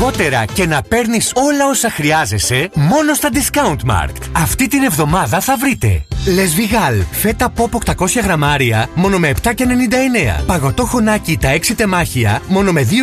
λιγότερα και να παίρνεις όλα όσα χρειάζεσαι μόνο στα Discount Markt. Αυτή την εβδομάδα θα βρείτε Λεσβιγάλ, φέτα ποπ 800 γραμμάρια μόνο με 7,99. Παγωτό χωνάκι τα 6 τεμάχια μόνο με